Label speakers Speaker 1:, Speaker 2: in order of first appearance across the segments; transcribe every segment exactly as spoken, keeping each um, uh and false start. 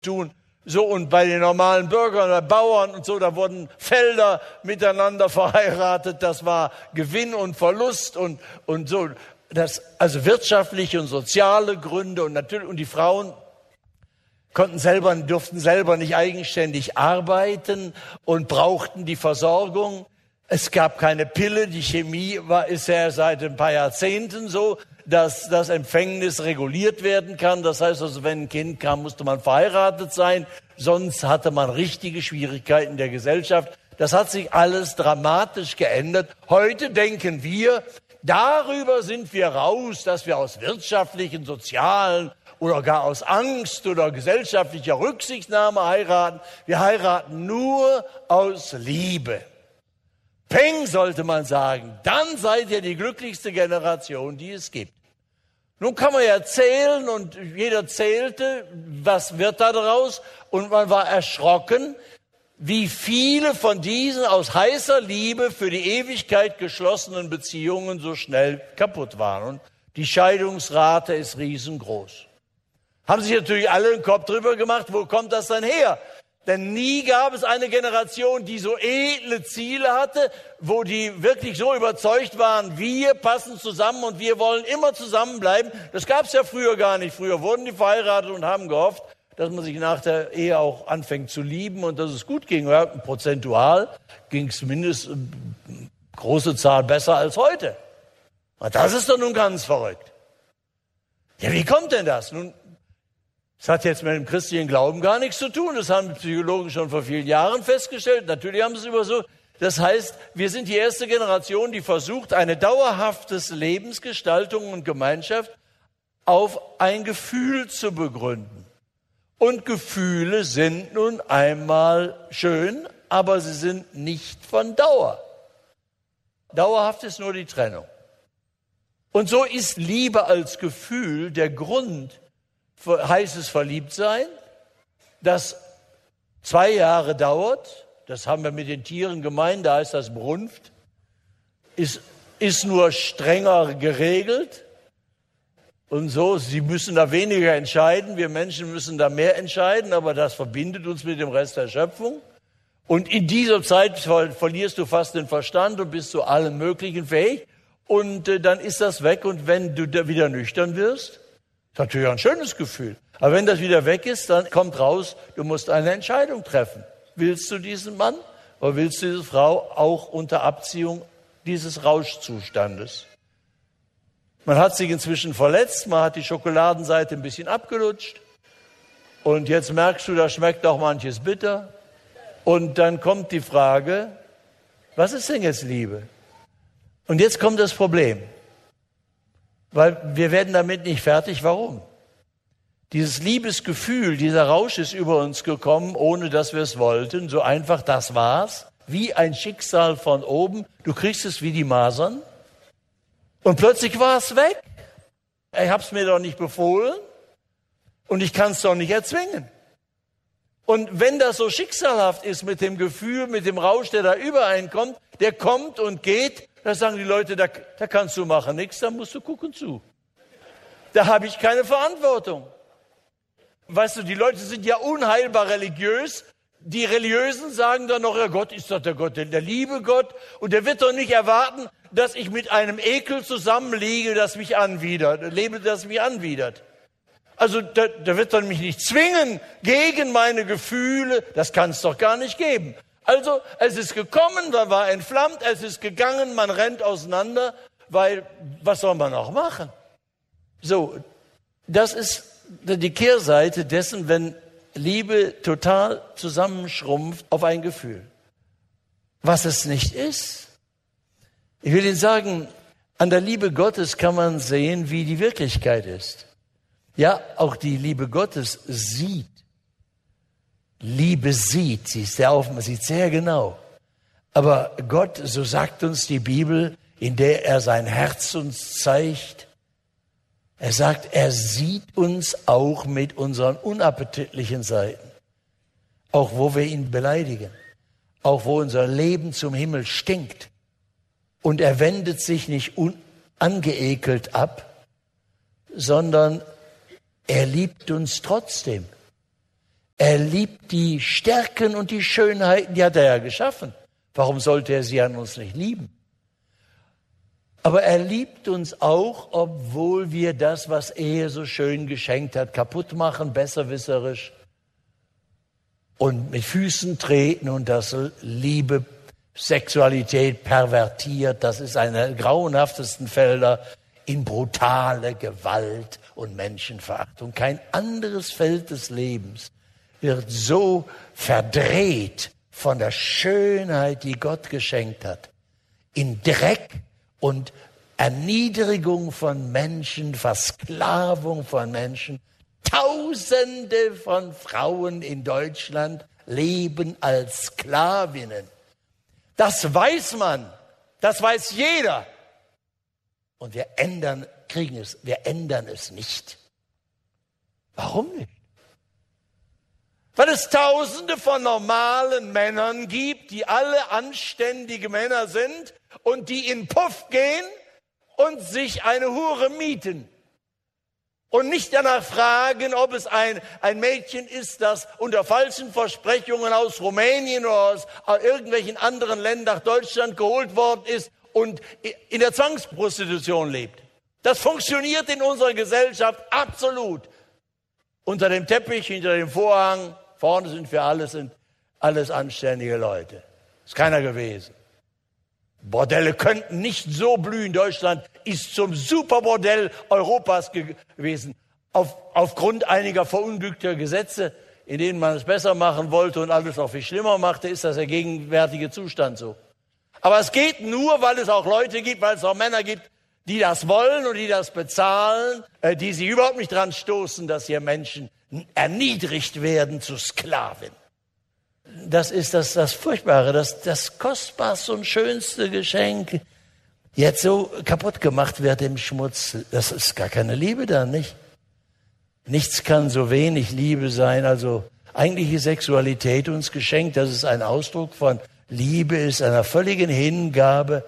Speaker 1: tun. So, und bei den normalen Bürgern oder Bauern und so, da wurden Felder miteinander verheiratet. Das war Gewinn und Verlust und, und so. Das, also wirtschaftliche und soziale Gründe und natürlich, und die Frauen konnten selber, durften selber nicht eigenständig arbeiten und brauchten die Versorgung. Es gab keine Pille. Die Chemie war, ist ja seit ein paar Jahrzehnten so, dass das Empfängnis reguliert werden kann. Das heißt also, wenn ein Kind kam, musste man verheiratet sein. Sonst hatte man richtige Schwierigkeiten in der Gesellschaft. Das hat sich alles dramatisch geändert. Heute denken wir, darüber sind wir raus, dass wir aus wirtschaftlichen, sozialen oder gar aus Angst oder gesellschaftlicher Rücksichtnahme heiraten. Wir heiraten nur aus Liebe. Peng, sollte man sagen, dann seid ihr die glücklichste Generation, die es gibt. Nun kann man ja zählen und jeder zählte, was wird da daraus? Und man war erschrocken, wie viele von diesen aus heißer Liebe für die Ewigkeit geschlossenen Beziehungen so schnell kaputt waren. Und die Scheidungsrate ist riesengroß. Haben sich natürlich alle den Kopf drüber gemacht, wo kommt das denn her? Denn nie gab es eine Generation, die so edle Ziele hatte, wo die wirklich so überzeugt waren, wir passen zusammen und wir wollen immer zusammenbleiben. Das gab es ja früher gar nicht. Früher wurden die verheiratet und haben gehofft, dass man sich nach der Ehe auch anfängt zu lieben und dass es gut ging. Ja, prozentual ging es zumindest eine große Zahl besser als heute. Und das ist doch nun ganz verrückt. Ja, wie kommt denn das? Nun, das hat jetzt mit dem christlichen Glauben gar nichts zu tun. Das haben die Psychologen schon vor vielen Jahren festgestellt. Natürlich haben sie es übersucht. Das heißt, wir sind die erste Generation, die versucht, eine dauerhafte Lebensgestaltung und Gemeinschaft auf ein Gefühl zu begründen. Und Gefühle sind nun einmal schön, aber sie sind nicht von Dauer. Dauerhaft ist nur die Trennung. Und so ist Liebe als Gefühl der Grund für heißes Verliebtsein, das zwei Jahre dauert. Das haben wir mit den Tieren gemein, da heißt das Brunft. Ist, ist nur strenger geregelt. Und so, sie müssen da weniger entscheiden, wir Menschen müssen da mehr entscheiden, aber das verbindet uns mit dem Rest der Schöpfung. Und in dieser Zeit ver- verlierst du fast den Verstand und bist zu allem Möglichen fähig. Und äh, dann ist das weg. Und wenn du da wieder nüchtern wirst, ist natürlich ein schönes Gefühl. Aber wenn das wieder weg ist, dann kommt raus, du musst eine Entscheidung treffen. Willst du diesen Mann oder willst du diese Frau auch unter Abziehung dieses Rauschzustandes? Man hat sich inzwischen verletzt, man hat die Schokoladenseite ein bisschen abgelutscht und jetzt merkst du, da schmeckt auch manches bitter. Und dann kommt die Frage, was ist denn jetzt Liebe? Und jetzt kommt das Problem, weil wir werden damit nicht fertig. Warum? Dieses Liebesgefühl, dieser Rausch ist über uns gekommen, ohne dass wir es wollten. So einfach, das war's. Wie ein Schicksal von oben. Du kriegst es wie die Masern. Und plötzlich war es weg. Ich hab's mir doch nicht befohlen. Und ich kann es doch nicht erzwingen. Und wenn das so schicksalhaft ist mit dem Gefühl, mit dem Rausch, der da übereinkommt, der kommt und geht, da sagen die Leute, da, da kannst du machen nichts, da musst du gucken zu. Da habe ich keine Verantwortung. Weißt du, die Leute sind ja unheilbar religiös. Die Religiösen sagen dann noch, ja, Gott ist doch der Gott, der liebe Gott. Und der wird doch nicht erwarten, dass ich mit einem Ekel zusammenliege, das mich anwidert, lebe, das mich anwidert. Also der, der wird doch mich nicht zwingen gegen meine Gefühle. Das kann es doch gar nicht geben. Also es ist gekommen, da war entflammt, es ist gegangen, man rennt auseinander, weil was soll man auch machen? So, das ist die Kehrseite dessen, wenn Liebe total zusammenschrumpft auf ein Gefühl. Was es nicht ist. Ich will Ihnen sagen, an der Liebe Gottes kann man sehen, wie die Wirklichkeit ist. Ja, auch die Liebe Gottes sieht. Liebe sieht, sie ist sehr offen, sieht sehr genau. Aber Gott, so sagt uns die Bibel, in der er sein Herz uns zeigt, er sagt, er sieht uns auch mit unseren unappetitlichen Seiten. Auch wo wir ihn beleidigen. Auch wo unser Leben zum Himmel stinkt. Und er wendet sich nicht unangeekelt ab, sondern er liebt uns trotzdem. Er liebt die Stärken und die Schönheiten, die hat er ja geschaffen. Warum sollte er sie an uns nicht lieben? Aber er liebt uns auch, obwohl wir das, was er so schön geschenkt hat, kaputt machen, besserwisserisch und mit Füßen treten und das Liebe, Sexualität pervertiert. Das ist einer der grauenhaftesten Felder in brutale Gewalt und Menschenverachtung. Kein anderes Feld des Lebens wird so verdreht von der Schönheit, die Gott geschenkt hat, in Dreck und Erniedrigung von Menschen, Versklavung von Menschen. Tausende von Frauen in Deutschland leben als Sklavinnen. Das weiß man, das weiß jeder. Und wir ändern, kriegen es, wir ändern es nicht. Warum nicht? Weil es Tausende von normalen Männern gibt, die alle anständige Männer sind und die in Puff gehen und sich eine Hure mieten. Und nicht danach fragen, ob es ein, ein Mädchen ist, das unter falschen Versprechungen aus Rumänien oder aus irgendwelchen anderen Ländern nach Deutschland geholt worden ist und in der Zwangsprostitution lebt. Das funktioniert in unserer Gesellschaft absolut. Unter dem Teppich, hinter dem Vorhang, vorne sind wir alles, sind alles anständige Leute. Ist keiner gewesen. Bordelle könnten nicht so blühen. Deutschland ist zum Superbordell Europas gewesen. Auf, aufgrund einiger verunglückter Gesetze, in denen man es besser machen wollte und alles noch viel schlimmer machte, ist das der gegenwärtige Zustand so. Aber es geht nur, weil es auch Leute gibt, weil es auch Männer gibt, die das wollen und die das bezahlen, äh, die sich überhaupt nicht dran stoßen, dass hier Menschen erniedrigt werden zu Sklaven. Das ist das, das Furchtbare, das, das kostbarste und schönste Geschenk jetzt so kaputt gemacht wird im Schmutz. Das ist gar keine Liebe dann, nicht? Nichts kann so wenig Liebe sein. Also eigentlich ist Sexualität uns geschenkt. Das ist ein Ausdruck von Liebe, ist einer völligen Hingabe,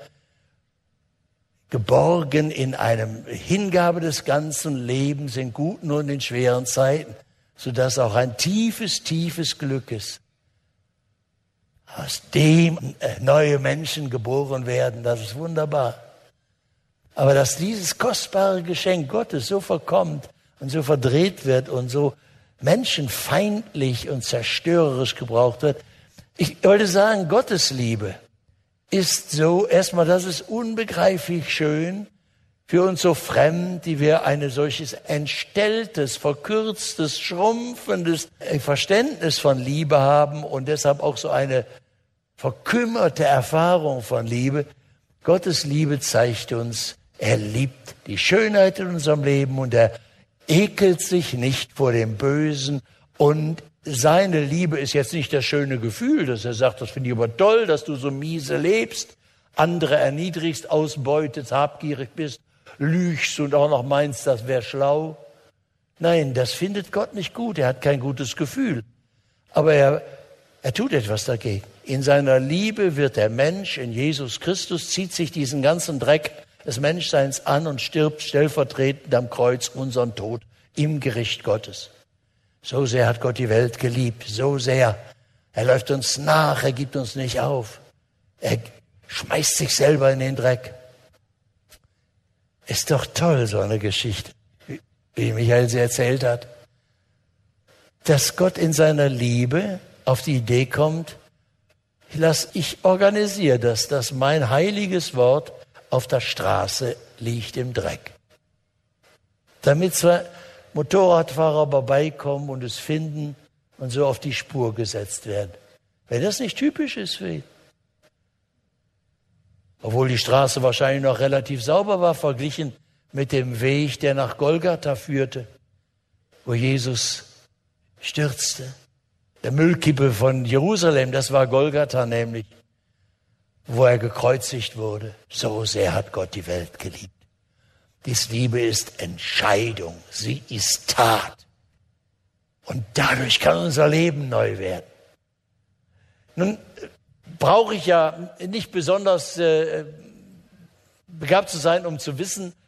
Speaker 1: geborgen in einem Hingabe des ganzen Lebens, in guten und in schweren Zeiten, sodass auch ein tiefes, tiefes Glück ist. Aus dem neue Menschen geboren werden, das ist wunderbar. Aber dass dieses kostbare Geschenk Gottes so verkommt und so verdreht wird und so menschenfeindlich und zerstörerisch gebraucht wird. Ich wollte sagen, Gottes Liebe ist so, erstmal, das ist unbegreiflich schön, für uns so fremd, die wir ein solches entstelltes, verkürztes, schrumpfendes Verständnis von Liebe haben und deshalb auch so eine verkümmerte Erfahrung von Liebe. Gottes Liebe zeigt uns, er liebt die Schönheit in unserem Leben und er ekelt sich nicht vor dem Bösen. Und seine Liebe ist jetzt nicht das schöne Gefühl, dass er sagt, das finde ich aber toll, dass du so miese lebst, andere erniedrigst, ausbeutest, habgierig bist, lügst und auch noch meinst, das wäre schlau. Nein, das findet Gott nicht gut. Er hat kein gutes Gefühl. Aber er, er tut etwas dagegen. In seiner Liebe wird der Mensch in Jesus Christus, zieht sich diesen ganzen Dreck des Menschseins an und stirbt stellvertretend am Kreuz unseren Tod im Gericht Gottes. So sehr hat Gott die Welt geliebt, so sehr. Er läuft uns nach, er gibt uns nicht auf. Er schmeißt sich selber in den Dreck. Ist doch toll, so eine Geschichte, wie Michael sie erzählt hat. Dass Gott in seiner Liebe auf die Idee kommt, ich, lass, ich organisiere das, dass mein heiliges Wort auf der Straße liegt im Dreck. Damit zwar Motorradfahrer vorbeikommen und es finden und so auf die Spur gesetzt werden. Wenn das nicht typisch ist für ihn. Obwohl die Straße wahrscheinlich noch relativ sauber war, verglichen mit dem Weg, der nach Golgatha führte, wo Jesus stürzte. Der Müllkippe von Jerusalem, das war Golgatha nämlich, wo er gekreuzigt wurde. So sehr hat Gott die Welt geliebt. Dies Liebe ist Entscheidung, sie ist Tat. Und dadurch kann unser Leben neu werden. Nun brauche ich ja nicht besonders äh, begabt zu sein, um zu wissen,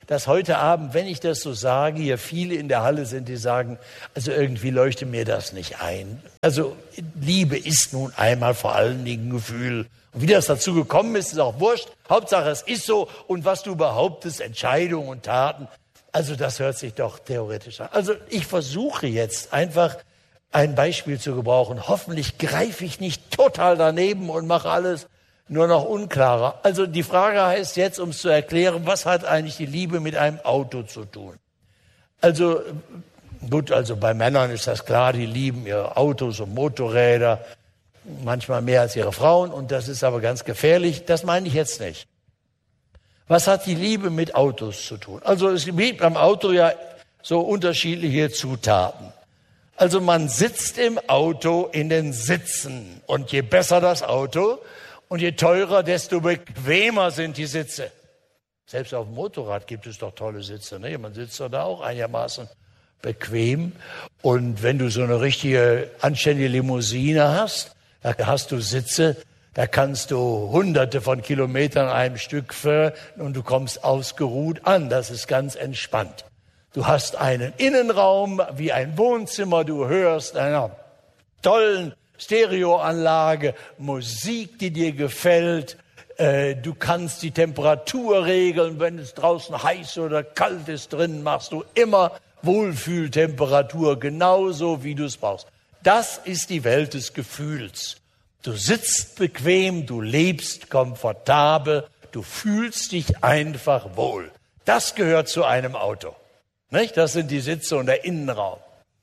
Speaker 1: dass heute Abend, wenn ich das so sage, hier viele in der Halle sind, die sagen, also irgendwie leuchtet mir das nicht ein. Also Liebe ist nun einmal vor allen Dingen ein Gefühl. Und wie das dazu gekommen ist, ist auch wurscht. Hauptsache, es ist so. Und was du behauptest, Entscheidungen und Taten, also das hört sich doch theoretisch an. Also ich versuche jetzt einfach ein Beispiel zu gebrauchen. Hoffentlich greife ich nicht total daneben und mache alles nur noch unklarer. Also die Frage heißt jetzt, um es zu erklären, was hat eigentlich die Liebe mit einem Auto zu tun? Also gut, also bei Männern ist das klar, die lieben ihre Autos und Motorräder, manchmal mehr als ihre Frauen, und das ist aber ganz gefährlich. Das meine ich jetzt nicht. Was hat die Liebe mit Autos zu tun? Also es gibt am Auto ja so unterschiedliche Zutaten. Also man sitzt im Auto in den Sitzen, und je besser das Auto und je teurer, desto bequemer sind die Sitze. Selbst auf dem Motorrad gibt es doch tolle Sitze, ne? Man sitzt doch da auch einigermaßen bequem. Und wenn du so eine richtige, anständige Limousine hast, da hast du Sitze, da kannst du hunderte von Kilometern an einem Stück fahren und du kommst ausgeruht an. Das ist ganz entspannt. Du hast einen Innenraum wie ein Wohnzimmer, du hörst einer tollen Stereoanlage, Musik, die dir gefällt. Du kannst die Temperatur regeln, wenn es draußen heiß oder kalt ist, drin machst du immer Wohlfühltemperatur, genauso wie du es brauchst. Das ist die Welt des Gefühls. Du sitzt bequem, du lebst komfortabel, du fühlst dich einfach wohl. Das gehört zu einem Auto. Nicht? Das sind die Sitze und der Innenraum.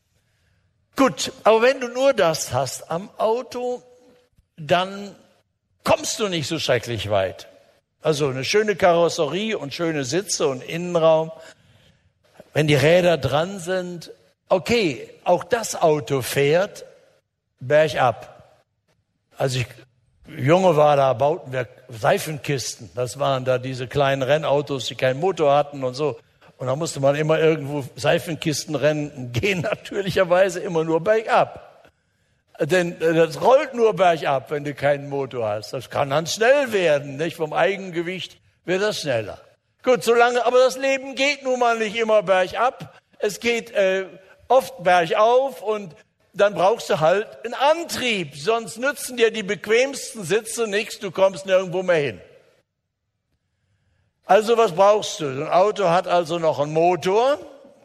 Speaker 1: Gut, aber wenn du nur das hast am Auto, dann kommst du nicht so schrecklich weit. Also eine schöne Karosserie und schöne Sitze und Innenraum. Wenn die Räder dran sind, okay, auch das Auto fährt bergab. Als ich Junge war, da bauten wir Seifenkisten. Das waren da diese kleinen Rennautos, die keinen Motor hatten und so. Und da musste man immer irgendwo Seifenkistenrennen gehen, natürlicherweise immer nur bergab. Denn das rollt nur bergab, wenn du keinen Motor hast. Das kann dann schnell werden, nicht? Vom Eigengewicht wird das schneller. Gut, solange, aber das Leben geht nun mal nicht immer bergab. Es geht äh, oft bergauf, und dann brauchst du halt einen Antrieb. Sonst nützen dir die bequemsten Sitze nichts, du kommst nirgendwo mehr hin. Also was brauchst du? Ein Auto hat also noch einen Motor,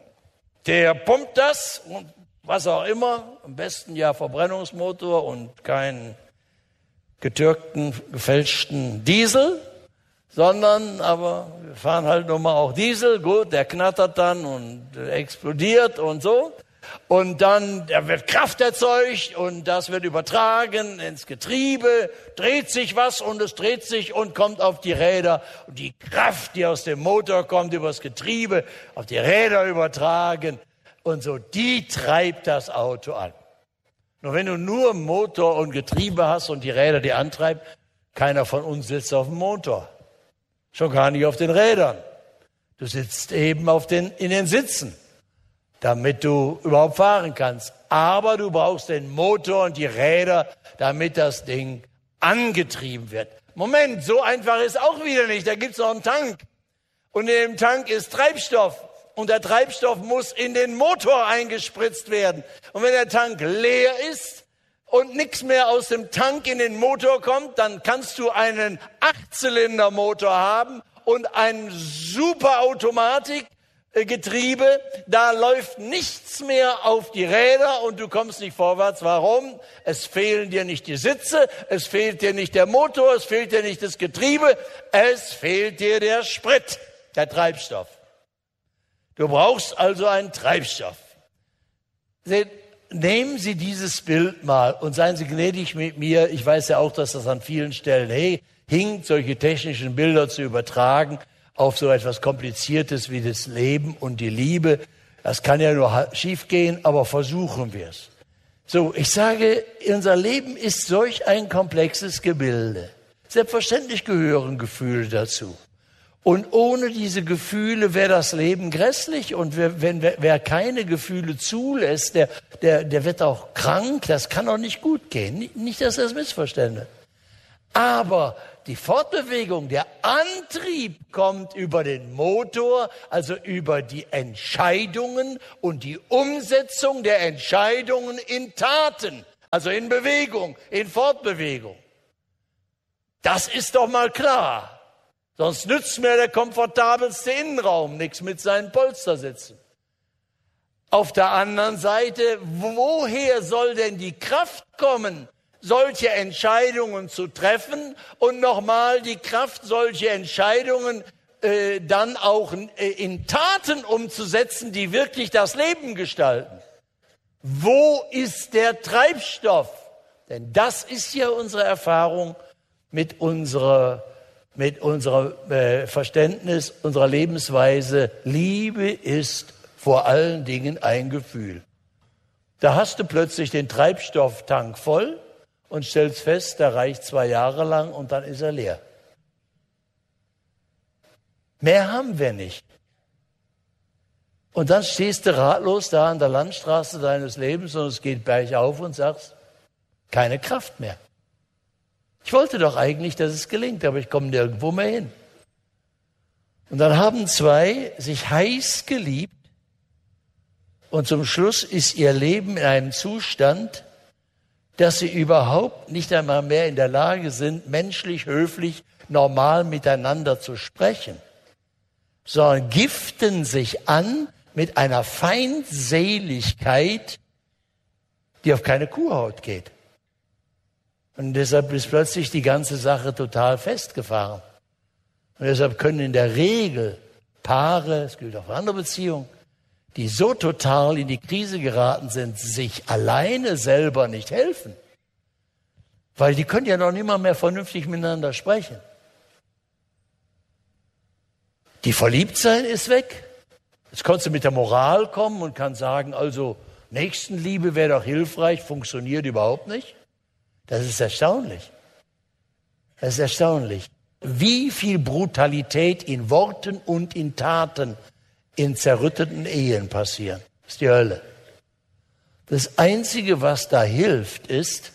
Speaker 1: der pumpt das, und was auch immer, am besten ja Verbrennungsmotor und keinen getürkten, gefälschten Diesel, sondern, aber wir fahren halt nun mal auch Diesel, gut, der knattert dann und explodiert und so. Und dann da wird Kraft erzeugt und das wird übertragen ins Getriebe, dreht sich was und es dreht sich und kommt auf die Räder. Und die Kraft, die aus dem Motor kommt, über das Getriebe, auf die Räder übertragen und so, die treibt das Auto an. Nur wenn du nur Motor und Getriebe hast und die Räder die antreibt, keiner von uns sitzt auf dem Motor. Schon gar nicht auf den Rädern. Du sitzt eben auf den, in den Sitzen, damit du überhaupt fahren kannst. Aber du brauchst den Motor und die Räder, damit das Ding angetrieben wird. Moment, so einfach ist auch wieder nicht. Da gibt's noch einen Tank. Und in dem Tank ist Treibstoff. Und der Treibstoff muss in den Motor eingespritzt werden. Und wenn der Tank leer ist und nichts mehr aus dem Tank in den Motor kommt, dann kannst du einen Achtzylindermotor haben und ein super Automatik, Getriebe, da läuft nichts mehr auf die Räder und du kommst nicht vorwärts. Warum? Es fehlen dir nicht die Sitze, es fehlt dir nicht der Motor, es fehlt dir nicht das Getriebe, es fehlt dir der Sprit, der Treibstoff. Du brauchst also einen Treibstoff. Seht, nehmen Sie dieses Bild mal und seien Sie gnädig mit mir. Ich weiß ja auch, dass das an vielen Stellen hey, hinkt, solche technischen Bilder zu übertragen auf so etwas Kompliziertes wie das Leben und die Liebe. Das kann ja nur schief gehen, aber versuchen wir es. So, ich sage, unser Leben ist solch ein komplexes Gebilde. Selbstverständlich gehören Gefühle dazu. Und ohne diese Gefühle wäre das Leben grässlich. Und wer, wenn, wer, wer keine Gefühle zulässt, der, der, der wird auch krank. Das kann auch nicht gut gehen. Nicht, nicht dass das missverstände. Aber die Fortbewegung, der Antrieb kommt über den Motor, also über die Entscheidungen und die Umsetzung der Entscheidungen in Taten, also in Bewegung, in Fortbewegung. Das ist doch mal klar. Sonst nützt mir der komfortabelste Innenraum nichts mit seinen Polstersitzen. Auf der anderen Seite, woher soll denn die Kraft kommen, solche Entscheidungen zu treffen und nochmal die Kraft, solche Entscheidungen äh, dann auch äh, in Taten umzusetzen, die wirklich das Leben gestalten? Wo ist der Treibstoff? Denn das ist ja unsere Erfahrung mit unserer, mit unserer äh, Verständnis, unserer Lebensweise. Liebe ist vor allen Dingen ein Gefühl. Da hast du plötzlich den Treibstofftank voll und stellst fest, der reicht zwei Jahre lang und dann ist er leer. Mehr haben wir nicht. Und dann stehst du ratlos da an der Landstraße deines Lebens und es geht bergauf und sagst, keine Kraft mehr. Ich wollte doch eigentlich, dass es gelingt, aber ich komme nirgendwo mehr hin. Und dann haben zwei sich heiß geliebt und zum Schluss ist ihr Leben in einem Zustand, dass sie überhaupt nicht einmal mehr in der Lage sind, menschlich, höflich, normal miteinander zu sprechen, sondern giften sich an mit einer Feindseligkeit, die auf keine Kuhhaut geht. Und deshalb ist plötzlich die ganze Sache total festgefahren. Und deshalb können in der Regel Paare, es gilt auch für andere Beziehungen, die so total in die Krise geraten sind, sich alleine selber nicht helfen. Weil die können ja noch nicht mal mehr vernünftig miteinander sprechen. Die Verliebtsein ist weg. Jetzt kannst du mit der Moral kommen und kannst sagen, also Nächstenliebe wäre doch hilfreich, funktioniert überhaupt nicht. Das ist erstaunlich. Das ist erstaunlich. Wie viel Brutalität in Worten und in Taten in zerrütteten Ehen passieren. Das ist die Hölle. Das Einzige, was da hilft, ist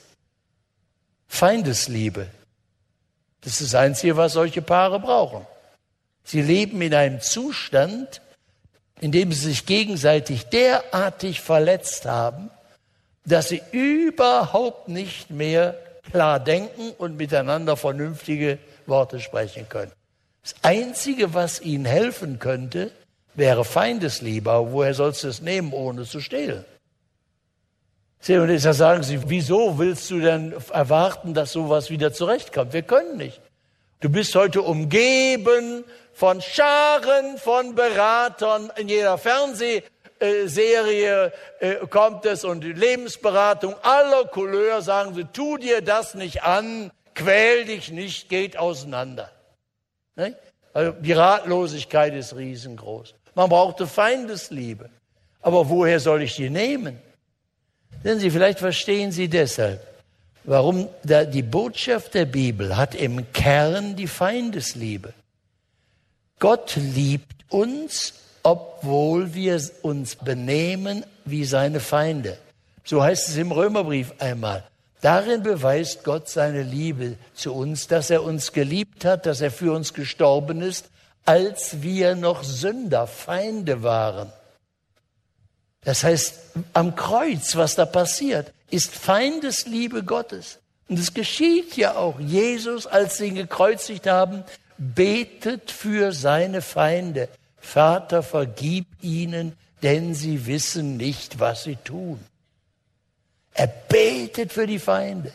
Speaker 1: Feindesliebe. Das ist das Einzige, was solche Paare brauchen. Sie leben in einem Zustand, in dem sie sich gegenseitig derartig verletzt haben, dass sie überhaupt nicht mehr klar denken und miteinander vernünftige Worte sprechen können. Das Einzige, was ihnen helfen könnte, wäre Feindesliebe. Aber woher sollst du es nehmen, ohne zu stehlen? Und jetzt sagen sie, wieso willst du denn erwarten, dass sowas wieder zurechtkommt? Wir können nicht. Du bist heute umgeben von Scharen von Beratern. In jeder Fernsehserie äh, kommt es und die Lebensberatung aller Couleur sagen sie, tu dir das nicht an, quäl dich nicht, geht auseinander. Ne? Also die Ratlosigkeit ist riesengroß. Man brauchte Feindesliebe. Aber woher soll ich die nehmen? Denn Sie, vielleicht verstehen Sie deshalb, warum da die Botschaft der Bibel hat im Kern die Feindesliebe. Gott liebt uns, obwohl wir uns benehmen wie seine Feinde. So heißt es im Römerbrief einmal. Darin beweist Gott seine Liebe zu uns, dass er uns geliebt hat, dass er für uns gestorben ist, als wir noch Sünder, Feinde waren. Das heißt, am Kreuz, was da passiert, ist Feindesliebe Gottes. Und es geschieht ja auch. Jesus, als sie ihn gekreuzigt haben, betet für seine Feinde. Vater, vergib ihnen, denn sie wissen nicht, was sie tun. Er betet für die Feinde.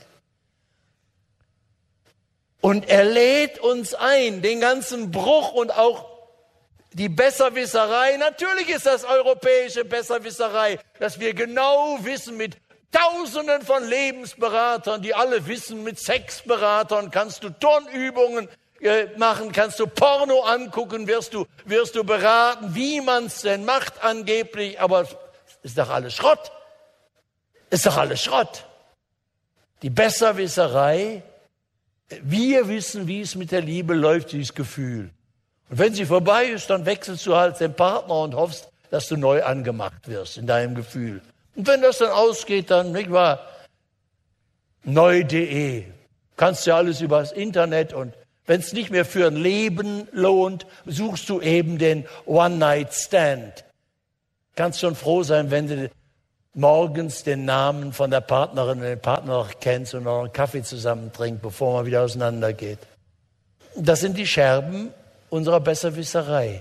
Speaker 1: Und er lädt uns ein, den ganzen Bruch und auch die Besserwisserei. Natürlich ist das europäische Besserwisserei, dass wir genau wissen, mit Tausenden von Lebensberatern, die alle wissen, mit Sexberatern kannst du Turnübungen äh, machen, kannst du Porno angucken, wirst du, wirst du beraten, wie man es denn macht angeblich. Aber ist doch alles Schrott. Ist doch alles Schrott. Die Besserwisserei, wir wissen, wie es mit der Liebe läuft, dieses Gefühl. Und wenn sie vorbei ist, dann wechselst du halt den Partner und hoffst, dass du neu angemacht wirst in deinem Gefühl. Und wenn das dann ausgeht, dann, nicht wahr, neu punkt de. Kannst ja alles über das Internet und Wenn es nicht mehr für ein Leben lohnt, suchst du eben den One-Night-Stand. Kannst schon froh sein, wenn du morgens den Namen von der Partnerin und den Partner noch kennst und noch einen Kaffee zusammen trinkt, bevor man wieder auseinandergeht. Das sind die Scherben unserer Besserwisserei.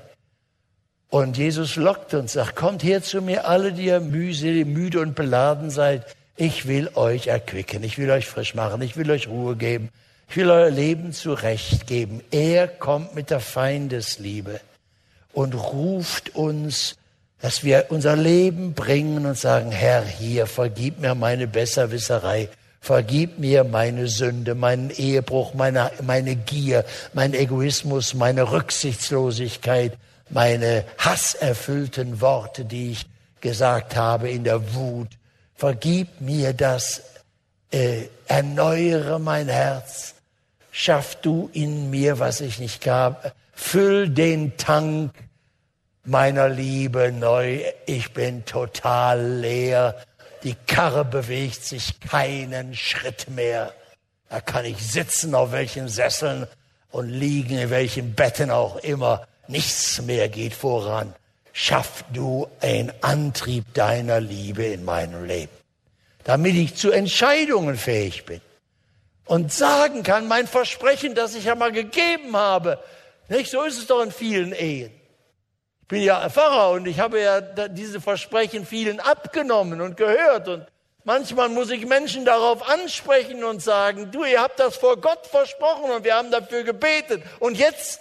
Speaker 1: Und Jesus lockt uns, sagt, kommt her zu mir, alle, die ihr müde und beladen seid. Ich will euch erquicken, ich will euch frisch machen, ich will euch Ruhe geben, ich will euer Leben zurechtgeben. Er kommt mit der Feindesliebe und ruft uns, dass wir unser Leben bringen und sagen, Herr, hier, vergib mir meine Besserwisserei, vergib mir meine Sünde, meinen Ehebruch, meine, meine Gier, mein Egoismus, meine Rücksichtslosigkeit, meine hasserfüllten Worte, die ich gesagt habe in der Wut. Vergib mir das, äh, erneuere mein Herz, schaff du in mir, was ich nicht gab, füll den Tank meiner Liebe neu, ich bin total leer, die Karre bewegt sich keinen Schritt mehr. Da kann ich sitzen auf welchen Sesseln und liegen, in welchen Betten auch immer. Nichts mehr geht voran. Schaff du einen Antrieb deiner Liebe in meinem Leben, damit ich zu Entscheidungen fähig bin und sagen kann, mein Versprechen, das ich ja mal gegeben habe, nicht? So ist es doch in vielen Ehen. Ich bin ja Pfarrer und ich habe ja diese Versprechen vielen abgenommen und gehört. Und manchmal muss ich Menschen darauf ansprechen und sagen, du, ihr habt das vor Gott versprochen und wir haben dafür gebetet. Und jetzt?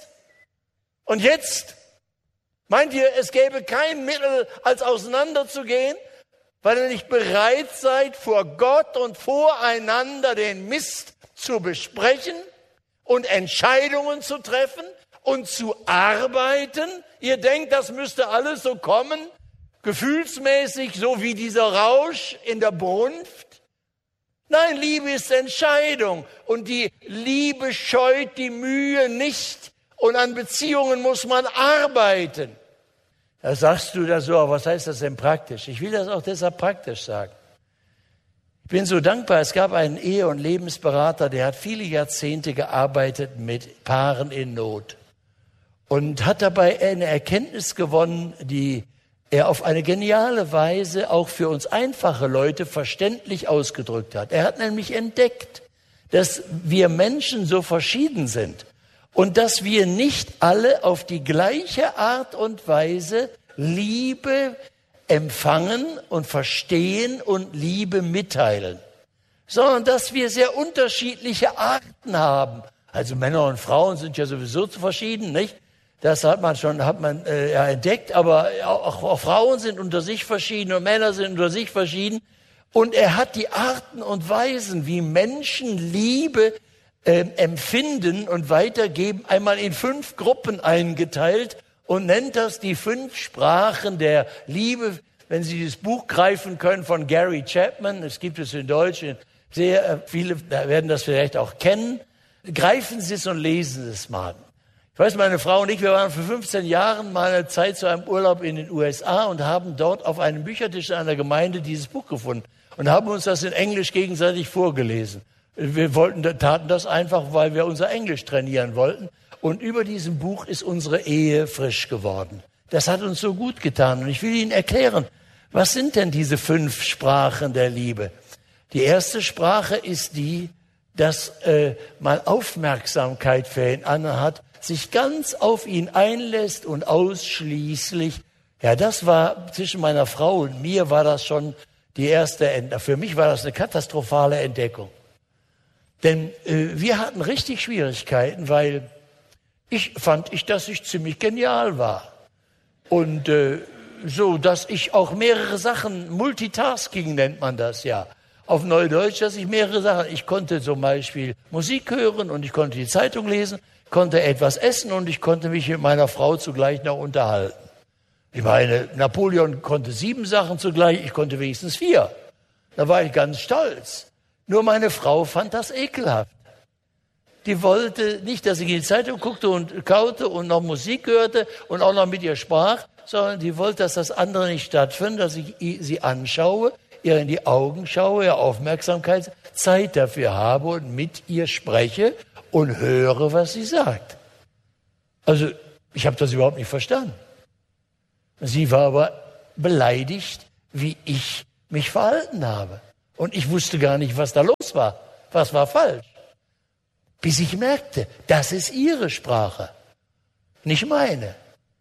Speaker 1: Und jetzt? Meint ihr, es gäbe kein Mittel, als auseinanderzugehen, weil ihr nicht bereit seid, vor Gott und voreinander den Mist zu besprechen und Entscheidungen zu treffen und zu arbeiten? Ihr denkt, das müsste alles so kommen, gefühlsmäßig, so wie dieser Rausch in der Brunft? Nein, Liebe ist Entscheidung und die Liebe scheut die Mühe nicht und an Beziehungen muss man arbeiten. Da sagst du das so, aber was heißt das denn praktisch? Ich will das auch deshalb praktisch sagen. Ich bin so dankbar, es gab einen Ehe- und Lebensberater, der hat viele Jahrzehnte gearbeitet mit Paaren in Not und hat dabei eine Erkenntnis gewonnen, die er auf eine geniale Weise auch für uns einfache Leute verständlich ausgedrückt hat. Er hat nämlich entdeckt, dass wir Menschen so verschieden sind und dass wir nicht alle auf die gleiche Art und Weise Liebe empfangen und verstehen und Liebe mitteilen, sondern dass wir sehr unterschiedliche Arten haben. Also Männer und Frauen sind ja sowieso zu verschieden, nicht? Das hat man schon hat man äh, ja, entdeckt, aber auch, auch Frauen sind unter sich verschieden und Männer sind unter sich verschieden. Und er hat die Arten und Weisen, wie Menschen Liebe äh, empfinden und weitergeben, einmal in fünf Gruppen eingeteilt und nennt das die fünf Sprachen der Liebe. Wenn Sie das Buch greifen können von Gary Chapman, es gibt es in Deutsch, sehr viele werden das vielleicht auch kennen, greifen Sie es und lesen Sie es mal. Ich weiß, meine Frau und ich, wir waren vor fünfzehn Jahren mal eine Zeit zu einem Urlaub in den U S A und haben dort auf einem Büchertisch in einer Gemeinde dieses Buch gefunden und haben uns das in Englisch gegenseitig vorgelesen. Wir wollten, taten das einfach, weil wir unser Englisch trainieren wollten. Und über diesem Buch ist unsere Ehe frisch geworden. Das hat uns so gut getan. Und ich will Ihnen erklären, was sind denn diese fünf Sprachen der Liebe? Die erste Sprache ist die, dass äh, man Aufmerksamkeit für ihn anhat, sich ganz auf ihn einlässt und ausschließlich, ja, das war zwischen meiner Frau und mir war das schon die erste Entdeckung. Für mich war das eine katastrophale Entdeckung. Denn äh, wir hatten richtig Schwierigkeiten, weil ich fand, ich, dass ich ziemlich genial war. Und äh, so, dass ich auch mehrere Sachen, Multitasking nennt man das ja, auf Neudeutsch, dass ich mehrere Sachen, ich konnte zum Beispiel Musik hören und ich konnte die Zeitung lesen, konnte etwas essen und ich konnte mich mit meiner Frau zugleich noch unterhalten. Ich meine, Napoleon konnte sieben Sachen zugleich, ich konnte wenigstens vier. Da war ich ganz stolz. Nur meine Frau fand das ekelhaft. Die wollte nicht, dass ich in die Zeitung guckte und kaute und noch Musik hörte und auch noch mit ihr sprach, sondern die wollte, dass das andere nicht stattfindet, dass ich sie anschaue, ihr in die Augen schaue, ihr Aufmerksamkeit, Zeit dafür habe und mit ihr spreche und höre, was sie sagt. Also ich habe das überhaupt nicht verstanden. Sie war aber beleidigt, wie ich mich verhalten habe. Und ich wusste gar nicht, was da los war. Was war falsch? Bis ich merkte, das ist ihre Sprache, nicht meine.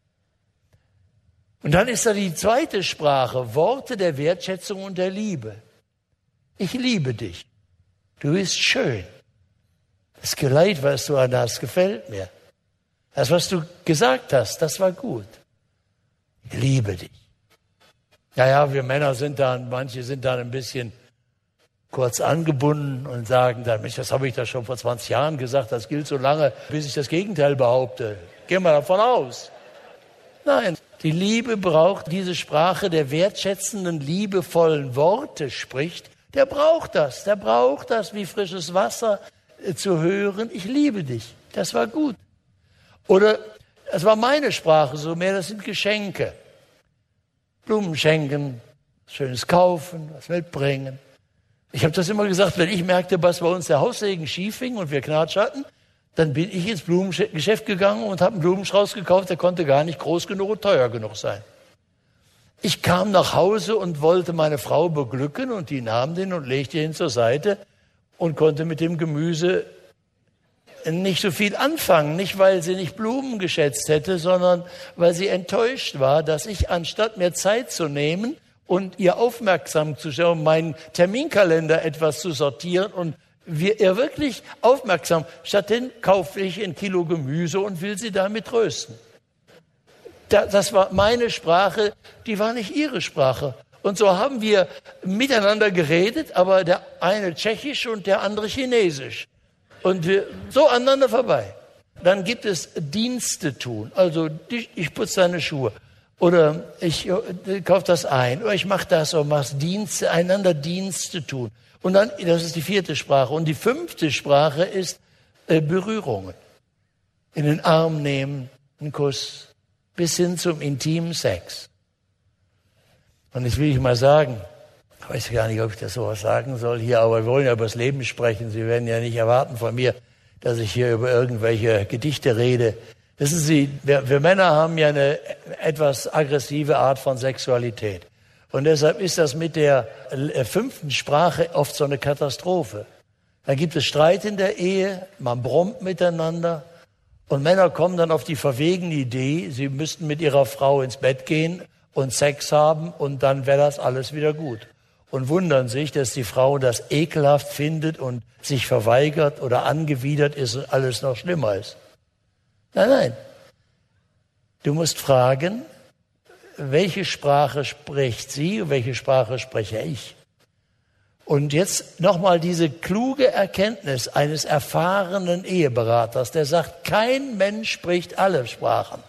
Speaker 1: Und dann ist da die zweite Sprache, Worte der Wertschätzung und der Liebe. Ich liebe dich. Du bist schön. Das Geleit, was du an hast, gefällt mir. Das, was du gesagt hast, das war gut. Ich liebe dich. Naja, wir Männer sind dann, manche sind dann ein bisschen kurz angebunden und sagen dann, Mensch, das habe ich da schon vor zwanzig Jahren gesagt, das gilt so lange, bis ich das Gegenteil behaupte. Gehen wir davon aus. Nein, die Liebe braucht diese Sprache der wertschätzenden, liebevollen Worte spricht. Der braucht das, der braucht das wie frisches Wasser äh, zu hören. Ich liebe dich, das war gut. Oder, es war meine Sprache so mehr, das sind Geschenke. Blumen schenken, Schönes kaufen, was mitbringen. Ich habe das immer gesagt, wenn ich merkte, was bei uns der Haussegen schief hing und wir Knatsch hatten, dann bin ich ins Blumengeschäft gegangen und habe einen Blumenstrauß gekauft, der konnte gar nicht groß genug und teuer genug sein. Ich kam nach Hause und wollte meine Frau beglücken und die nahm den und legte ihn zur Seite und konnte mit dem Gemüse nicht so viel anfangen. Nicht, weil sie nicht Blumen geschätzt hätte, sondern weil sie enttäuscht war, dass ich, anstatt mir Zeit zu nehmen und ihr aufmerksam zu schauen, meinen Terminkalender etwas zu sortieren und wir, ihr wirklich aufmerksam, stattdessen kaufe ich ein Kilo Gemüse und will sie damit trösten. Das war meine Sprache, die war nicht ihre Sprache. Und so haben wir miteinander geredet, aber der eine Tschechisch und der andere Chinesisch. Und wir so aneinander vorbei. Dann gibt es Dienste tun. Also ich putze deine Schuhe oder ich kaufe das ein oder ich mache das oder mache Dienste, einander Dienste tun. Und dann, das ist die vierte Sprache. Und die fünfte Sprache ist äh, Berührungen. In den Arm nehmen, einen Kuss, bis hin zum intimen Sex. Und jetzt will ich mal sagen, ich weiß gar nicht, ob ich das sowas sagen soll hier, aber wir wollen ja über das Leben sprechen. Sie werden ja nicht erwarten von mir, dass ich hier über irgendwelche Gedichte rede. Wissen Sie, wir, wir Männer haben ja eine etwas aggressive Art von Sexualität. Und deshalb ist das mit der fünften Sprache oft so eine Katastrophe. Dann gibt es Streit in der Ehe, man brummt miteinander und Männer kommen dann auf die verwegene Idee, sie müssten mit ihrer Frau ins Bett gehen und Sex haben und dann wäre das alles wieder gut. Und wundern sich, dass die Frau das ekelhaft findet und sich verweigert oder angewidert ist und alles noch schlimmer ist. Nein, nein. Du musst fragen, welche Sprache spricht sie und welche Sprache spreche ich? Und jetzt nochmal diese kluge Erkenntnis eines erfahrenen Eheberaters, der sagt, kein Mensch spricht alle Sprachen.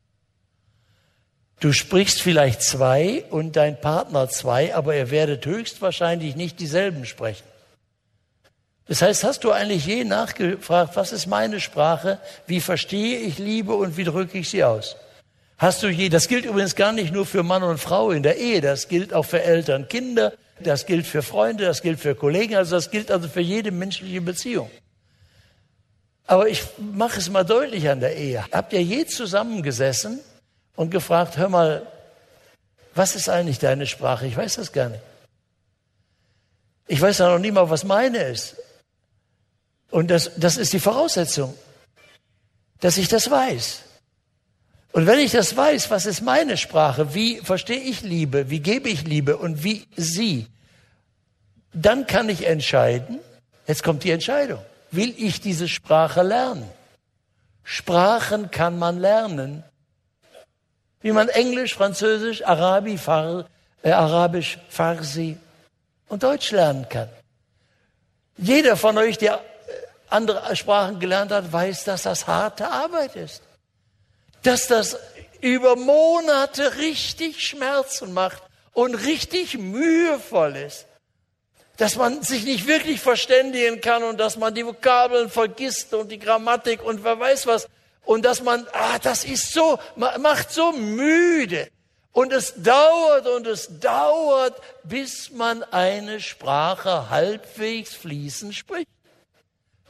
Speaker 1: Du sprichst vielleicht zwei und dein Partner zwei, aber ihr werdet höchstwahrscheinlich nicht dieselben sprechen. Das heißt, hast du eigentlich je nachgefragt, was ist meine Sprache, wie verstehe ich Liebe und wie drücke ich sie aus? Hast du je, das gilt übrigens gar nicht nur für Mann und Frau in der Ehe, das gilt auch für Eltern, Kinder, das gilt für Freunde, das gilt für Kollegen, also das gilt also für jede menschliche Beziehung. Aber ich mache es mal deutlich an der Ehe. Habt ihr je zusammengesessen und gefragt, hör mal, was ist eigentlich deine Sprache? Ich weiß das gar nicht. Ich weiß ja noch nie mal, was meine ist. Und das, das ist die Voraussetzung, dass ich das weiß. Und wenn ich das weiß, was ist meine Sprache, wie verstehe ich Liebe, wie gebe ich Liebe und wie sie, dann kann ich entscheiden, jetzt kommt die Entscheidung, will ich diese Sprache lernen? Sprachen kann man lernen, wie man Englisch, Französisch, Arabi, Far, äh, Arabisch, Farsi und Deutsch lernen kann. Jeder von euch, der andere Sprachen gelernt hat, weiß, dass das harte Arbeit ist. Dass das über Monate richtig Schmerzen macht und richtig mühevoll ist. Dass man sich nicht wirklich verständigen kann und dass man die Vokabeln vergisst und die Grammatik und wer weiß was. Und dass man, ah, das ist so, macht so müde. Und es dauert und es dauert, bis man eine Sprache halbwegs fließend spricht.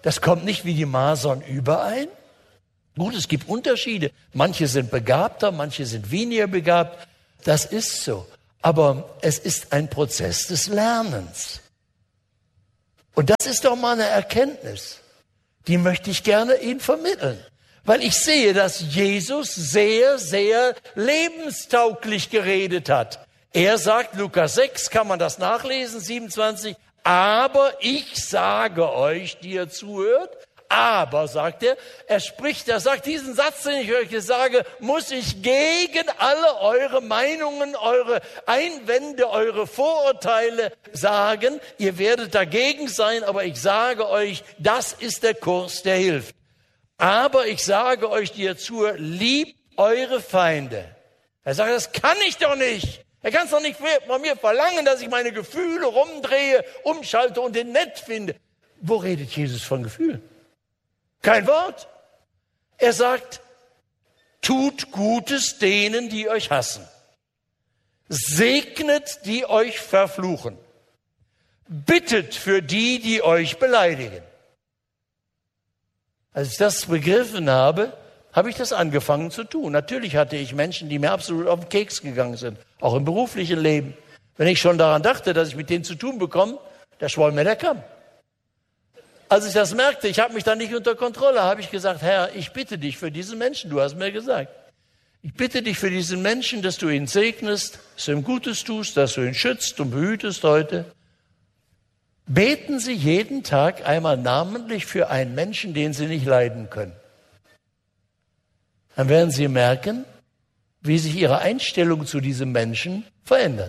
Speaker 1: Das kommt nicht wie die Masern überein. Gut, es gibt Unterschiede. Manche sind begabter, manche sind weniger begabt. Das ist so. Aber es ist ein Prozess des Lernens. Und das ist doch mal eine Erkenntnis. Die möchte ich gerne Ihnen vermitteln. Weil ich sehe, dass Jesus sehr, sehr lebenstauglich geredet hat. Er sagt, Lukas sechs, kann man das nachlesen, siebenundzwanzig, aber ich sage euch, die ihr zuhört, aber, sagt er, er spricht, er sagt, diesen Satz, den ich euch jetzt sage, muss ich gegen alle eure Meinungen, eure Einwände, eure Vorurteile sagen. Ihr werdet dagegen sein, aber ich sage euch, das ist der Kurs, der hilft. Aber ich sage euch, die ihr zuhört, liebt eure Feinde. Er sagt, das kann ich doch nicht. Er kann es doch nicht von mir verlangen, dass ich meine Gefühle rumdrehe, umschalte und den nett finde. Wo redet Jesus von Gefühlen? Kein Wort. Er sagt, tut Gutes denen, die euch hassen. Segnet, die euch verfluchen. Bittet für die, die euch beleidigen. Als ich das begriffen habe, habe ich das angefangen zu tun. Natürlich hatte ich Menschen, die mir absolut auf den Keks gegangen sind, auch im beruflichen Leben. Wenn ich schon daran dachte, dass ich mit denen zu tun bekomme, da schwoll mir der Kamm. Als ich das merkte, ich habe mich dann nicht unter Kontrolle, habe ich gesagt, Herr, ich bitte dich für diesen Menschen, du hast mir gesagt. Ich bitte dich für diesen Menschen, dass du ihn segnest, dass du ihm Gutes tust, dass du ihn schützt und behütest heute. Beten Sie jeden Tag einmal namentlich für einen Menschen, den Sie nicht leiden können. Dann werden Sie merken, wie sich Ihre Einstellung zu diesem Menschen verändert.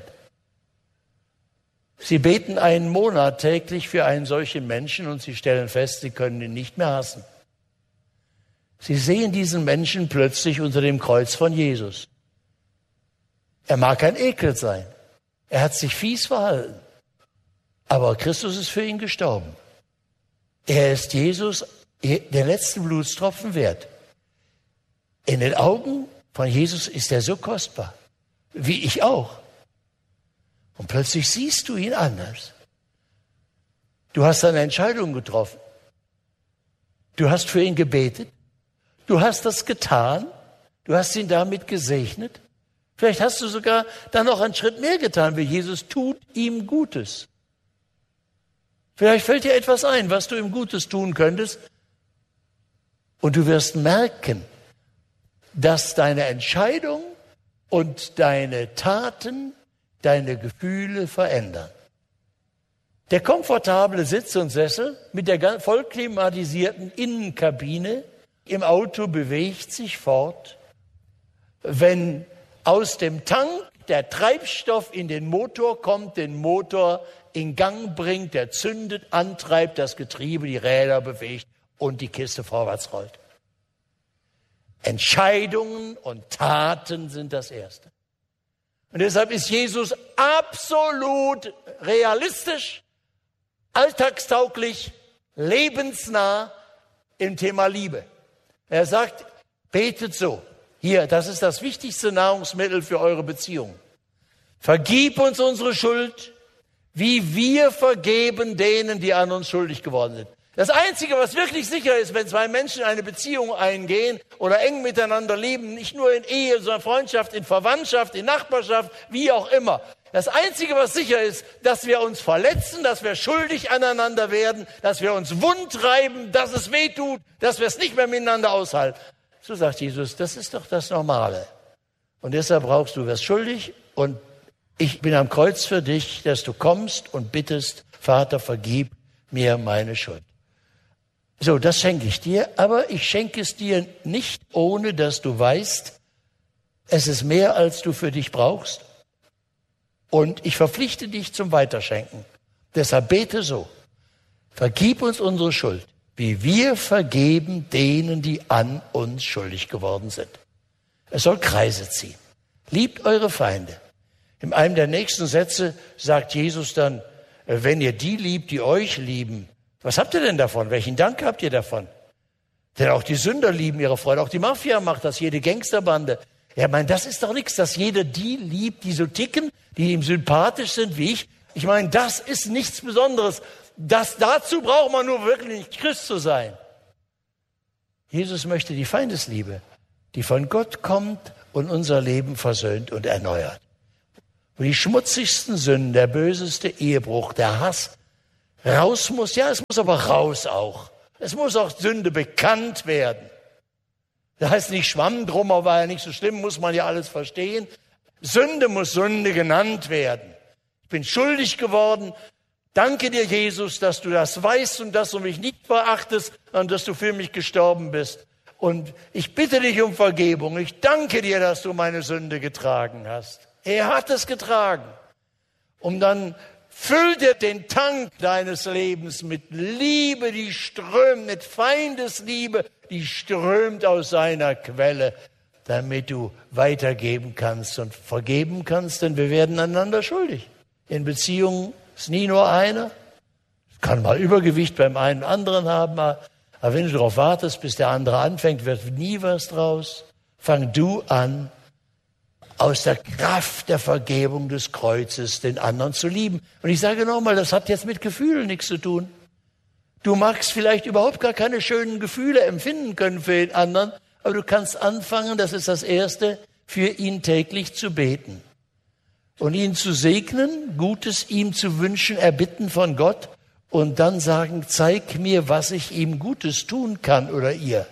Speaker 1: Sie beten einen Monat täglich für einen solchen Menschen und Sie stellen fest, Sie können ihn nicht mehr hassen. Sie sehen diesen Menschen plötzlich unter dem Kreuz von Jesus. Er mag ein Ekel sein. Er hat sich fies verhalten. Aber Christus ist für ihn gestorben. Er ist Jesus den letzten Blutstropfen wert. In den Augen von Jesus ist er so kostbar, wie ich auch. Und plötzlich siehst du ihn anders. Du hast eine Entscheidung getroffen. Du hast für ihn gebetet. Du hast das getan. Du hast ihn damit gesegnet. Vielleicht hast du sogar dann noch einen Schritt mehr getan, wie Jesus tut ihm Gutes. Vielleicht fällt dir etwas ein, was du ihm Gutes tun könntest. Und du wirst merken, dass deine Entscheidung und deine Taten deine Gefühle verändern. Der komfortable Sitz und Sessel mit der vollklimatisierten Innenkabine im Auto bewegt sich fort, wenn aus dem Tank der Treibstoff in den Motor kommt, den Motor in Gang bringt, der zündet, antreibt, das Getriebe, die Räder bewegt und die Kiste vorwärts rollt. Entscheidungen und Taten sind das Erste. Und deshalb ist Jesus absolut realistisch, alltagstauglich, lebensnah im Thema Liebe. Er sagt, betet so. Hier, das ist das wichtigste Nahrungsmittel für eure Beziehung. Vergib uns unsere Schuld, wie wir vergeben denen, die an uns schuldig geworden sind. Das Einzige, was wirklich sicher ist, wenn zwei Menschen eine Beziehung eingehen oder eng miteinander leben, nicht nur in Ehe, sondern Freundschaft, in Verwandtschaft, in Nachbarschaft, wie auch immer. Das Einzige, was sicher ist, dass wir uns verletzen, dass wir schuldig aneinander werden, dass wir uns wund reiben, dass es weh tut, dass wir es nicht mehr miteinander aushalten. So sagt Jesus, das ist doch das Normale. Und deshalb brauchst du, wirst schuldig und ich bin am Kreuz für dich, dass du kommst und bittest, Vater, vergib mir meine Schuld. So, das schenke ich dir, aber ich schenke es dir nicht, ohne dass du weißt, es ist mehr, als du für dich brauchst. Und ich verpflichte dich zum Weiterschenken. Deshalb bete so. Vergib uns unsere Schuld, wie wir vergeben denen, die an uns schuldig geworden sind. Es soll Kreise ziehen. Liebt eure Feinde. In einem der nächsten Sätze sagt Jesus dann, wenn ihr die liebt, die euch lieben, was habt ihr denn davon? Welchen Dank habt ihr davon? Denn auch die Sünder lieben ihre Freunde. Auch die Mafia macht das, jede Gangsterbande. Ja, ich meine, das ist doch nichts, dass jeder die liebt, die so ticken, die ihm sympathisch sind wie ich. Ich meine, das ist nichts Besonderes. Das, dazu braucht man nur wirklich Christ zu sein. Jesus möchte die Feindesliebe, die von Gott kommt und unser Leben versöhnt und erneuert. Wo die schmutzigsten Sünden, der böseste Ehebruch, der Hass raus muss. Ja, es muss aber raus auch. Es muss auch Sünde bekannt werden. Das heißt nicht Schwamm drum, aber war ja nicht so schlimm, muss man ja alles verstehen. Sünde muss Sünde genannt werden. Ich bin schuldig geworden. Danke dir, Jesus, dass du das weißt und dass du mich nicht verachtest und dass du für mich gestorben bist. Und ich bitte dich um Vergebung. Ich danke dir, dass du meine Sünde getragen hast. Er hat es getragen. Und dann füllt er den Tank deines Lebens mit Liebe, die strömt, mit Feindesliebe, die strömt aus seiner Quelle, damit du weitergeben kannst und vergeben kannst, denn wir werden einander schuldig. In Beziehungen ist nie nur einer. Kann mal Übergewicht beim einen anderen haben, aber wenn du darauf wartest, bis der andere anfängt, wird nie was draus. Fang du an, aus der Kraft der Vergebung des Kreuzes den anderen zu lieben. Und ich sage nochmal, das hat jetzt mit Gefühlen nichts zu tun. Du magst vielleicht überhaupt gar keine schönen Gefühle empfinden können für den anderen, aber du kannst anfangen, das ist das Erste, für ihn täglich zu beten. Und ihn zu segnen, Gutes ihm zu wünschen, erbitten von Gott und dann sagen, zeig mir, was ich ihm Gutes tun kann oder ihr.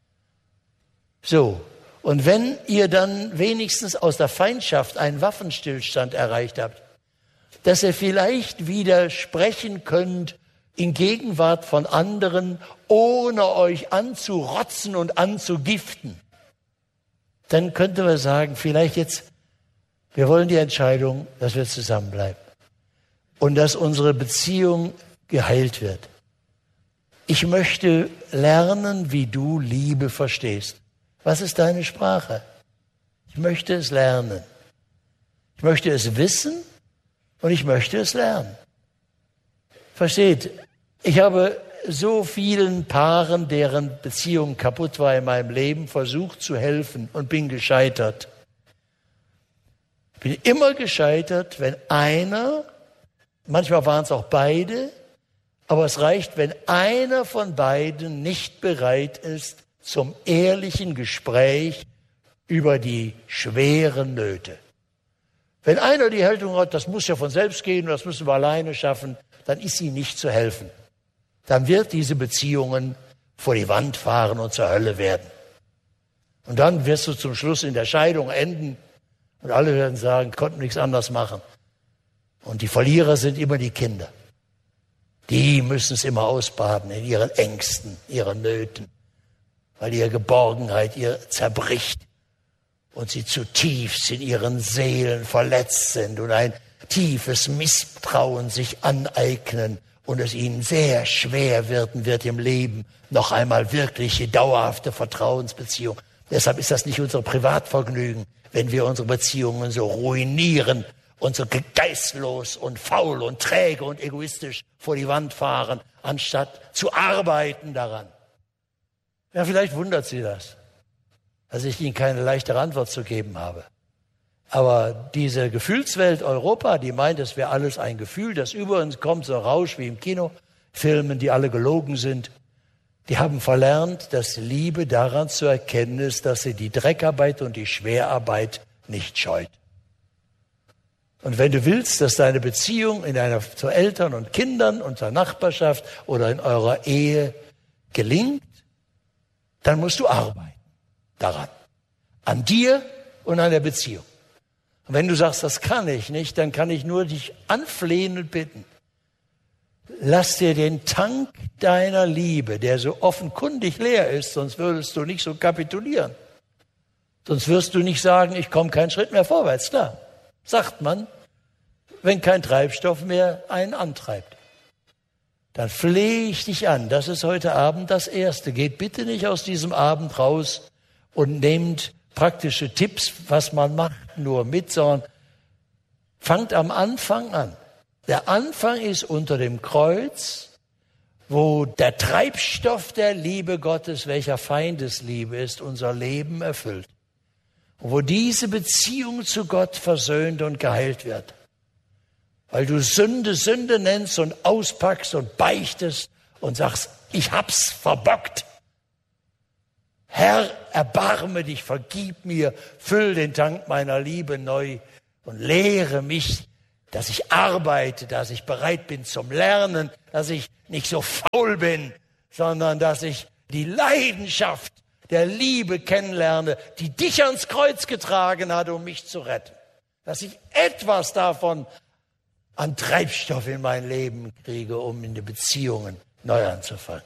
Speaker 1: So. Und wenn ihr dann wenigstens aus der Feindschaft einen Waffenstillstand erreicht habt, dass ihr vielleicht wieder sprechen könnt in Gegenwart von anderen, ohne euch anzurotzen und anzugiften, dann könnte man sagen, vielleicht jetzt, wir wollen die Entscheidung, dass wir zusammenbleiben und dass unsere Beziehung geheilt wird. Ich möchte lernen, wie du Liebe verstehst. Was ist deine Sprache? Ich möchte es lernen. Ich möchte es wissen und ich möchte es lernen. Versteht, ich habe so vielen Paaren, deren Beziehung kaputt war in meinem Leben, versucht zu helfen und bin gescheitert. Ich bin immer gescheitert, wenn einer, manchmal waren es auch beide, aber es reicht, wenn einer von beiden nicht bereit ist zum ehrlichen Gespräch über die schweren Nöte. Wenn einer die Haltung hat, das muss ja von selbst gehen, das müssen wir alleine schaffen, dann ist ihm nicht zu helfen. Dann wird diese Beziehungen vor die Wand fahren und zur Hölle werden. Und dann wirst du zum Schluss in der Scheidung enden und alle werden sagen, konnten nichts anderes machen. Und die Verlierer sind immer die Kinder. Die müssen es immer ausbaden in ihren Ängsten, ihren Nöten, weil ihre Geborgenheit ihr zerbricht und sie zutiefst in ihren Seelen verletzt sind und ein tiefes Misstrauen sich aneignen und es ihnen sehr schwer werden wird im Leben, noch einmal wirkliche, dauerhafte Vertrauensbeziehung. Deshalb ist das nicht unser Privatvergnügen, wenn wir unsere Beziehungen so ruinieren und so geistlos und faul und träge und egoistisch vor die Wand fahren, anstatt zu arbeiten daran. Ja, vielleicht wundert Sie das, dass ich Ihnen keine leichtere Antwort zu geben habe. Aber diese Gefühlswelt Europa, die meint, es wäre alles ein Gefühl, das über uns kommt, so ein Rausch wie im Kinofilmen, die alle gelogen sind, die haben verlernt, dass Liebe daran zu erkennen ist, dass sie die Dreckarbeit und die Schwerarbeit nicht scheut. Und wenn du willst, dass deine Beziehung in deiner, zu Eltern und Kindern und zur Nachbarschaft oder in eurer Ehe gelingt, dann musst du arbeiten daran, an dir und an der Beziehung. Und wenn du sagst, das kann ich nicht, dann kann ich nur dich anflehen und bitten. Lass dir den Tank deiner Liebe, der so offenkundig leer ist, sonst würdest du nicht so kapitulieren. Sonst wirst du nicht sagen, ich komme keinen Schritt mehr vorwärts. Klar, sagt man, wenn kein Treibstoff mehr einen antreibt. Dann flehe ich dich an. Das ist heute Abend das Erste. Geht bitte nicht aus diesem Abend raus und nehmt praktische Tipps, was man macht, nur mit, sondern fangt am Anfang an. Der Anfang ist unter dem Kreuz, wo der Treibstoff der Liebe Gottes, welcher Feindesliebe ist, unser Leben erfüllt. Und wo diese Beziehung zu Gott versöhnt und geheilt wird. weil du Sünde Sünde nennst und auspackst und beichtest und sagst, ich hab's verbockt. Herr, erbarme dich, vergib mir, füll den Tank meiner Liebe neu und lehre mich, dass ich arbeite, dass ich bereit bin zum Lernen, dass ich nicht so faul bin, sondern dass ich die Leidenschaft der Liebe kennenlerne, die dich ans Kreuz getragen hat, um mich zu retten. Dass ich etwas davon an Treibstoff in mein Leben kriege, um in die Beziehungen neu anzufangen.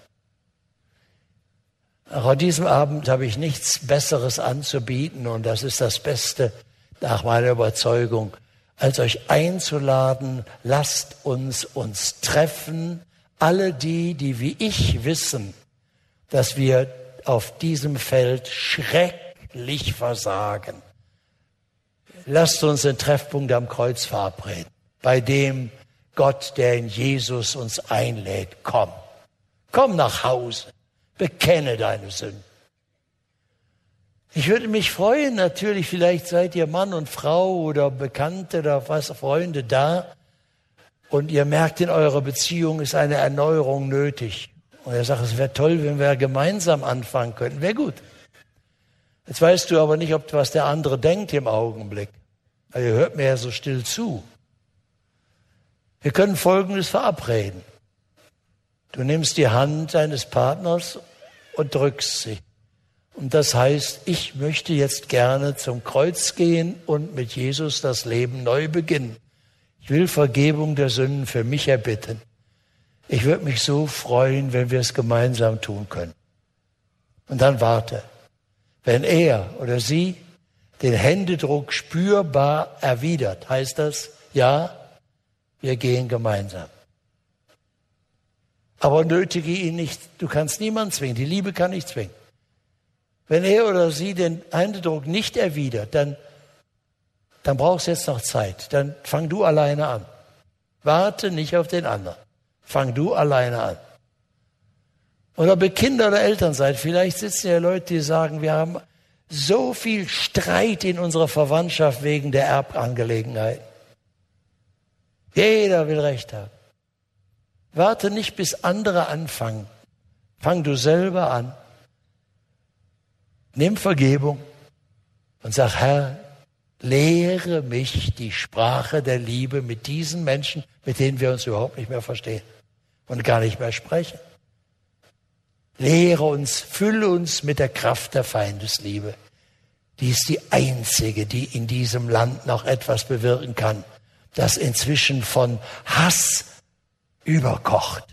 Speaker 1: Auch an diesem Abend habe ich nichts Besseres anzubieten und das ist das Beste nach meiner Überzeugung, als euch einzuladen, lasst uns uns treffen, alle die, die wie ich wissen, dass wir auf diesem Feld schrecklich versagen. Lasst uns den Treffpunkt am Kreuz verabreden, bei dem Gott, der in Jesus uns einlädt, komm. Komm nach Hause, bekenne deine Sünden. Ich würde mich freuen, natürlich, vielleicht seid ihr Mann und Frau oder Bekannte oder was, Freunde da und ihr merkt, in eurer Beziehung ist eine Erneuerung nötig. Und er sagt, es wäre toll, wenn wir gemeinsam anfangen könnten. Wäre gut. Jetzt weißt du aber nicht, ob was der andere denkt im Augenblick. Also ihr hört mir ja so still zu. Wir können Folgendes verabreden. Du nimmst die Hand deines Partners und drückst sie. Und das heißt, ich möchte jetzt gerne zum Kreuz gehen und mit Jesus das Leben neu beginnen. Ich will Vergebung der Sünden für mich erbitten. Ich würde mich so freuen, wenn wir es gemeinsam tun können. Und dann warte. Wenn er oder sie den Händedruck spürbar erwidert, heißt das, ja, wir gehen gemeinsam. Aber nötige ihn nicht. Du kannst niemanden zwingen. Die Liebe kann nicht zwingen. Wenn er oder sie den Händedruck nicht erwidert, dann, dann brauchst du jetzt noch Zeit. Dann fang du alleine an. Warte nicht auf den anderen. Fang du alleine an. Oder ob ihr Kinder oder Eltern seid, vielleicht sitzen ja Leute, die sagen, wir haben so viel Streit in unserer Verwandtschaft wegen der Erbangelegenheit. Jeder will Recht haben. Warte nicht, bis andere anfangen. Fang du selber an. Nimm Vergebung und sag, Herr, lehre mich die Sprache der Liebe mit diesen Menschen, mit denen wir uns überhaupt nicht mehr verstehen und gar nicht mehr sprechen. Lehre uns, fülle uns mit der Kraft der Feindesliebe. Die ist die einzige, die in diesem Land noch etwas bewirken kann, das inzwischen von Hass überkocht.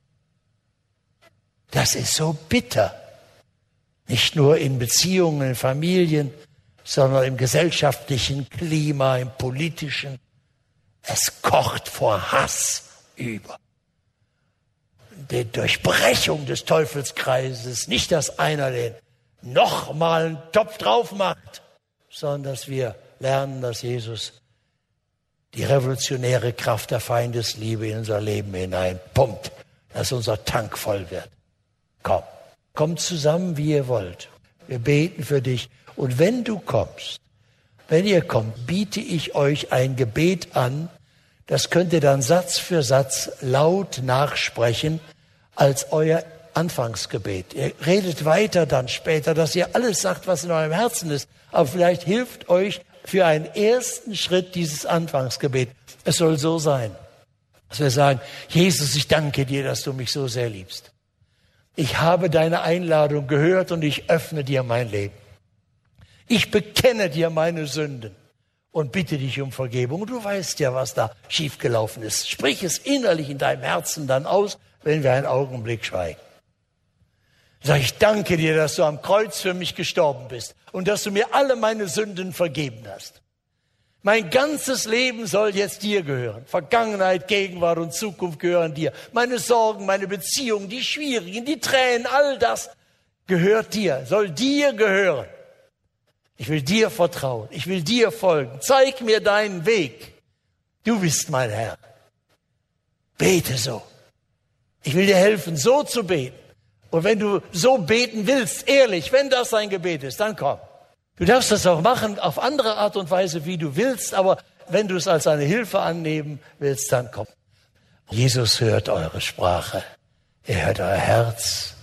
Speaker 1: Das ist so bitter. Nicht nur in Beziehungen, in Familien, sondern im gesellschaftlichen Klima, im politischen. Es kocht vor Hass über. Die Durchbrechung des Teufelskreises, nicht, dass einer den nochmal einen Topf drauf macht, sondern dass wir lernen, dass Jesus die revolutionäre Kraft der Feindesliebe in unser Leben hineinpumpt, dass unser Tank voll wird. Komm. Kommt zusammen, wie ihr wollt. Wir beten für dich. Und wenn du kommst, wenn ihr kommt, biete ich euch ein Gebet an. Das könnt ihr dann Satz für Satz laut nachsprechen als euer Anfangsgebet. Ihr redet weiter dann später, dass ihr alles sagt, was in eurem Herzen ist. Aber vielleicht hilft euch für einen ersten Schritt dieses Anfangsgebet. Es soll so sein, dass wir sagen, Jesus, ich danke dir, dass du mich so sehr liebst. Ich habe deine Einladung gehört und ich öffne dir mein Leben. Ich bekenne dir meine Sünden und bitte dich um Vergebung. Du weißt ja, was da schiefgelaufen ist. Sprich es innerlich in deinem Herzen dann aus, wenn wir einen Augenblick schweigen. Sag ich, danke dir, dass du am Kreuz für mich gestorben bist und dass du mir alle meine Sünden vergeben hast. Mein ganzes Leben soll jetzt dir gehören. Vergangenheit, Gegenwart und Zukunft gehören dir. Meine Sorgen, meine Beziehungen, die schwierigen, die Tränen, all das gehört dir, soll dir gehören. Ich will dir vertrauen, ich will dir folgen. Zeig mir deinen Weg. Du bist mein Herr. Bete so. Ich will dir helfen, so zu beten. Und wenn du so beten willst, ehrlich, wenn das ein Gebet ist, dann komm. Du darfst das auch machen auf andere Art und Weise, wie du willst, aber wenn du es als eine Hilfe annehmen willst, dann komm. Jesus hört eure Sprache. Er hört euer Herz.